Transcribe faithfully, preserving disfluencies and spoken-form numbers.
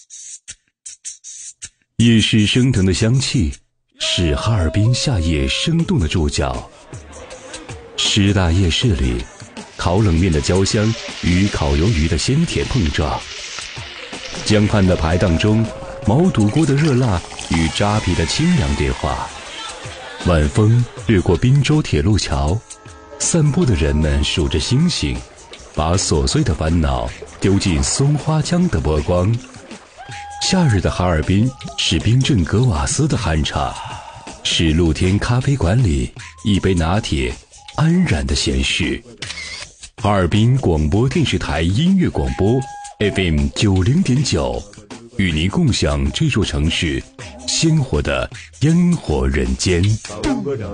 夜市升腾的香气是哈尔滨夏夜生动的注脚。师大夜市里，烤冷面的焦香与烤鱿鱼的鲜甜碰撞，江畔的排档中，毛肚锅的热辣与扎皮的清凉对话。晚风掠过滨州铁路桥，散步的人们数着星星，把琐碎的烦恼丢进松花江的波光。夏日的哈尔滨是冰镇格瓦斯的酣畅，是露天咖啡馆里一杯拿铁安然的闲适。哈尔滨广播电视台音乐广播 F M 九零点九，与您共享这座城市鲜活的烟火人间。